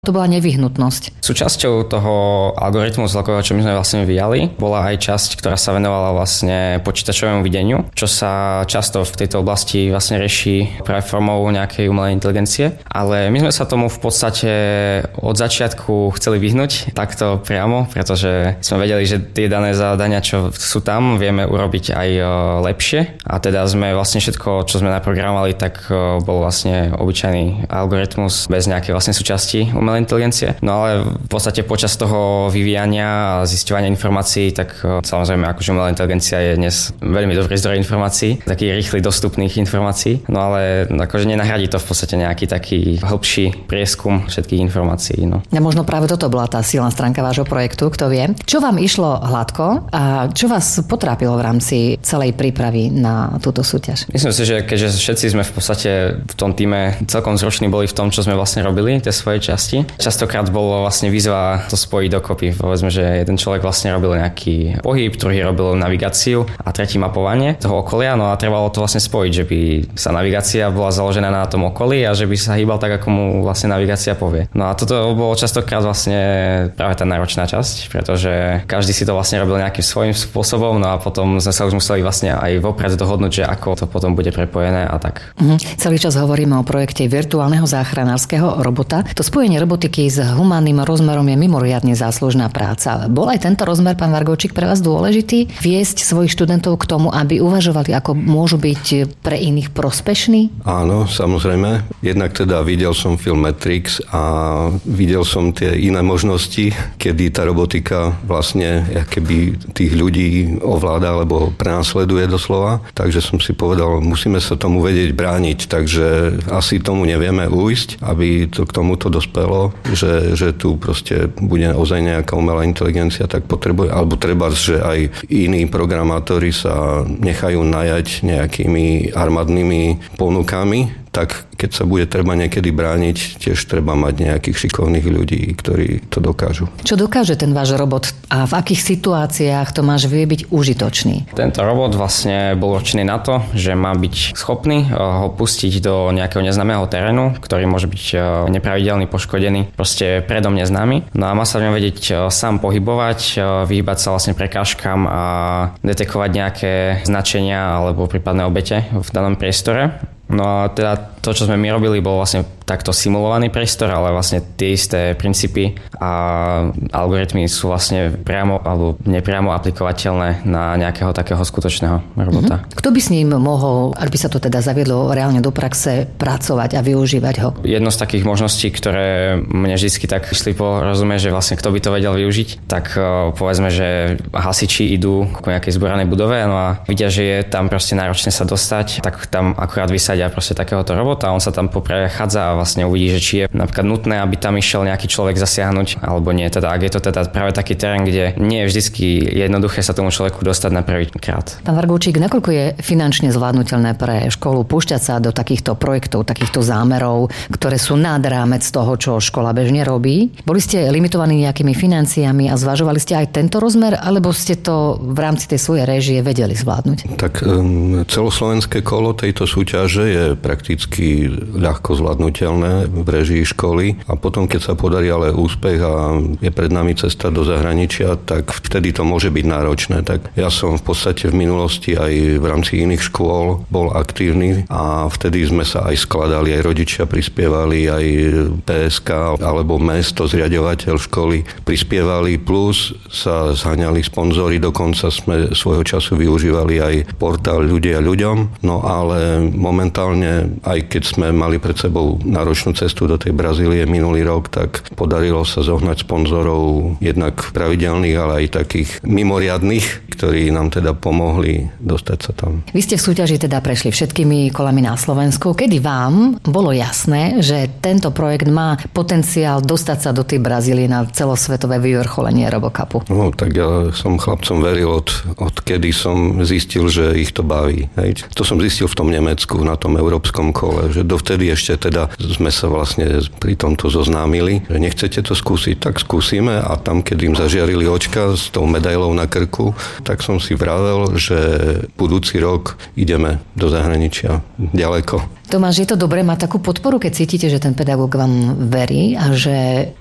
To bola nevyhnutnosť. Súčasťou toho algoritmu zlakového, čo my sme vlastne vyvíjali, bola aj časť, ktorá sa venovala vlastne počítačovému videniu, čo sa často v tejto oblasti vlastne rieši práve formou nejakej umelej inteligencie. Ale my sme sa tomu v podstate od začiatku chceli vyhnúť takto priamo, pretože sme vedeli, že tie dané zadania, čo sú tam, vieme urobiť aj lepšie. A teda sme vlastne všetko, čo sme naprogramovali, tak bol vlastne obyčajný algoritmus bez nejakej vlastne súčasti umelej inteligencie. No ale v podstate počas toho vyvíjania a zisťovania informácií, tak samozrejme akože umelá inteligencia je dnes veľmi dobrý zdroj informácií, taký rýchly dostupných informácií, no ale akože nenahradí to v podstate nejaký taký hĺbší prieskum všetkých informácií. No. A možno práve toto bola tá silná stránka vášho projektu, kto vie. Čo vám išlo hladko a čo vás potrápilo v rámci celej prípravy na túto súťaž? Myslím si, že keďže všetci sme v podstate v tom týme celkom zruční boli v tom, čo sme vlastne robili, tie svoje časti. Častokrát bolo vlastne výzva to spojiť dokopy. Povedzme, že jeden človek vlastne robil nejaký pohyb, druhý robil navigáciu a tretí mapovanie toho okolia, no a trebalo to vlastne spojiť, že by sa navigácia bola založená na tom okolí a že by sa hýbal tak, ako mu vlastne navigácia povie. No a toto bolo častokrát vlastne práve tá náročná časť, pretože každý si to vlastne robil nejakým svojím spôsobom, no a potom sme sa už museli vlastne aj vopred dohodnúť, že ako to potom bude prepojené a tak. Celý čas hovoríme o projekte virtuálneho záchranárskeho robota. To spojenie robotiky s humánnym rozmerom je mimoriadne záslužná práca. Bol aj tento rozmer, pán Vargovčík, pre vás dôležitý? Viesť svojich študentov k tomu, aby uvažovali, ako môžu byť pre iných prospešní? Áno, samozrejme. Jednak teda videl som film Matrix a videl som tie iné možnosti, kedy tá robotika vlastne keby tých ľudí ovláda alebo prenasleduje doslova. Takže som si povedal, musíme sa tomu vedieť brániť, takže asi tomu nevieme ujsť, aby to k tomuto dospelo, že tu proste bude ozaj nejaká umelá inteligencia, tak potrebuje, alebo treba, že aj iní programátori sa nechajú najať nejakými armádnymi ponukami, tak keď sa bude treba niekedy brániť, tiež treba mať nejakých šikovných ľudí, ktorí to dokážu. Čo dokáže ten váš robot a v akých situáciách to máš vie byť užitočný? Tento robot vlastne bol určený na to, že má byť schopný ho pustiť do nejakého neznámeho terénu, ktorý môže byť nepravidelný, poškodený, proste predom neznámy. No a má sa v ňom vedieť sám pohybovať, vyhýbať sa vlastne prekážkam a detekovať nejaké značenia alebo prípadné obete v danom priestore. No a teda to, čo sme my robili, bol vlastne takto simulovaný priestor, ale vlastne tie isté princípy a algoritmy sú vlastne priamo alebo nepriamo aplikovateľné na nejakého takého skutočného robota. Kto by s ním mohol, ak by sa to teda zaviedlo reálne do praxe, pracovať a využívať ho? Jedno z takých možností, ktoré mne vždycky tak šli porozumieť, že vlastne kto by to vedel využiť, tak povedzme, že hasiči idú k nejakej zboranej budove, no a vidia, že je tam proste náročné sa dostať, tak tam akurát vysadia proste takéhoto robota a on sa tam poprechádza a vlastne uvidí, že či je napríklad nutné, aby tam išiel nejaký človek zasiahnuť alebo nie. Teda ak je to teda práve taký terén, kde nie je vždycky jednoduché sa tomu človeku dostať na prvý krát. Pán Vargovčík, nakoľko je finančne zvládnutelné pre školu púšťať sa do takýchto projektov, takýchto zámerov, ktoré sú nad rámec toho, čo škola bežne robí? Boli ste limitovaní nejakými financiami a zvažovali ste aj tento rozmer, alebo ste to v rámci tej svojej réžie vedeli zvládnuť? Tak celoslovenské kolo tejto súťaže je prakticky ľahko zvládnutelné v réžii školy a potom, keď sa podarí ale úspech a je pred nami cesta do zahraničia, tak vtedy to môže byť náročné. Tak ja som v podstate v minulosti aj v rámci iných škôl bol aktívny a vtedy sme sa aj skladali, aj rodičia prispievali, aj PSK alebo mesto, zriaďovateľ školy prispievali, plus sa zháňali sponzori, dokonca sme svojho času využívali aj portál Ľudia ľuďom, no ale momentálne, aj keď sme mali pred sebou náročnú cestu do tej Brazílie minulý rok, tak podarilo sa zohnať sponzorov jednak pravidelných, ale aj takých mimoriadnych, ktorí nám teda pomohli dostať sa tam. Vy ste v súťaži teda prešli všetkými kolami na Slovensku. Kedy vám bolo jasné, že tento projekt má potenciál dostať sa do tej Brazílie na celosvetové vyvrcholenie RoboCupu? No, tak ja som chlapcom veril od kedy som zistil, že ich to baví. Hej. To som zistil v tom Nemecku, na tom európskom kole, ale že dovtedy ešte teda sme sa vlastne pri tomto zoznámili, že nechcete to skúsiť, tak skúsime a tam, keď im zažiarili očka s tou medailou na krku, tak som si vravel, že budúci rok ideme do zahraničia ďaleko. Tomáš, je to dobré mať takú podporu, keď cítite, že ten pedagóg vám verí a že